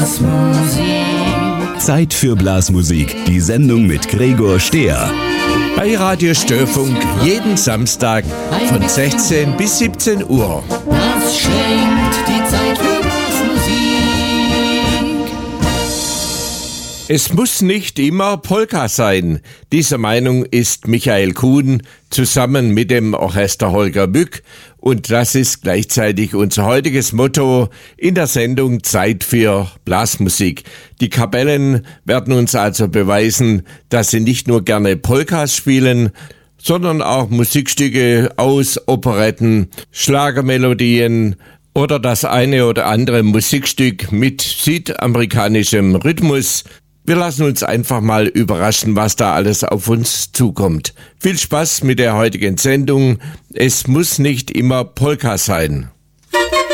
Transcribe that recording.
Zeit für Blasmusik, die Sendung mit Gregor Stehr. Bei Radio Störfunk jeden Samstag von 16 bis 17 Uhr. Das schenkt die Zeit für Blasmusik. Es muss nicht immer Polka sein. Dieser Meinung ist Michael Kuhn zusammen mit dem Orchester Holger Mück. Und das ist gleichzeitig unser heutiges Motto in der Sendung Zeit für Blasmusik. Die Kapellen werden uns also beweisen, dass sie nicht nur gerne Polkas spielen, sondern auch Musikstücke aus Operetten, Schlagermelodien oder das eine oder andere Musikstück mit südamerikanischem Rhythmus. Wir lassen uns einfach mal überraschen, was da alles auf uns zukommt. Viel Spaß mit der heutigen Sendung. Es muss nicht immer Polka sein.